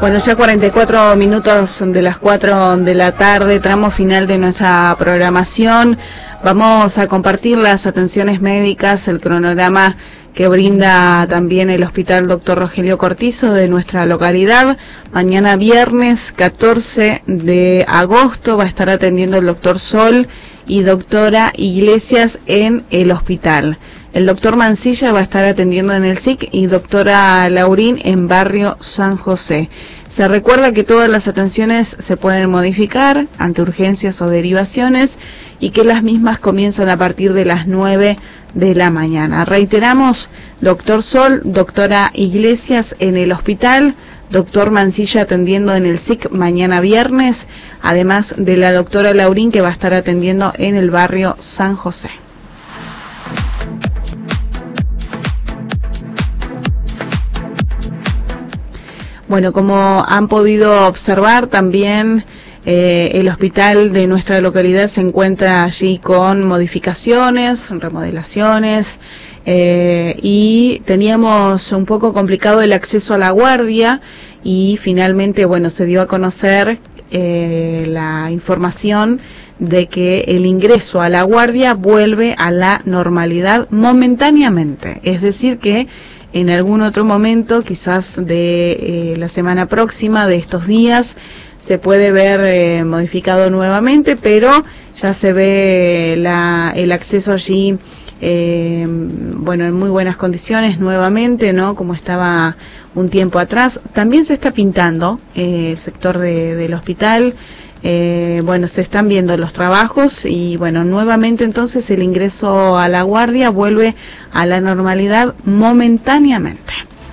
Bueno, ya 44 minutos de las 4 de la tarde, tramo final de nuestra programación. Vamos a compartir las atenciones médicas, el cronograma que brinda también el Hospital Dr. Rogelio Cortizo de nuestra localidad. Mañana viernes 14 de agosto va a estar atendiendo el doctor Sol y doctora Iglesias en el hospital. El doctor Mancilla va a estar atendiendo en el SIC y doctora Laurín en Barrio San José. Se recuerda que todas las atenciones se pueden modificar ante urgencias o derivaciones y que las mismas comienzan a partir de las 9 de la mañana. Reiteramos, doctor Sol, doctora Iglesias en el hospital, doctor Mancilla atendiendo en el SIC mañana viernes, además de la doctora Laurín que va a estar atendiendo en el Barrio San José. Bueno, como han podido observar también, el hospital de nuestra localidad se encuentra allí con modificaciones, remodelaciones, y teníamos un poco complicado el acceso a la guardia y finalmente, bueno, se dio a conocer la información de que el ingreso a la guardia vuelve a la normalidad momentáneamente, es decir que en algún otro momento, quizás de la semana próxima, de estos días, se puede ver modificado nuevamente, pero ya se ve el acceso allí, bueno, en muy buenas condiciones nuevamente, ¿no? Como estaba un tiempo atrás. También se está pintando el sector del hospital. Bueno, se están viendo los trabajos y bueno, nuevamente entonces el ingreso a la guardia vuelve a la normalidad momentáneamente.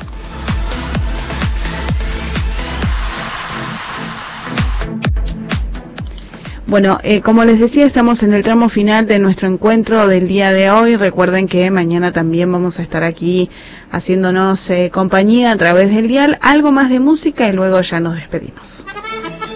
Bueno, como les decía, estamos en el tramo final de nuestro encuentro del día de hoy. Recuerden que mañana también vamos a estar aquí haciéndonos compañía a través del dial. Algo más de música y luego ya nos despedimos.